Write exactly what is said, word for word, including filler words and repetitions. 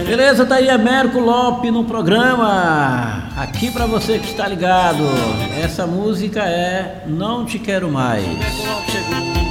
Beleza, tá aí a Mérico Lopes no programa. Aqui pra você que está ligado, essa música é Não Te Quero Mais. Mérico Lopes chegou.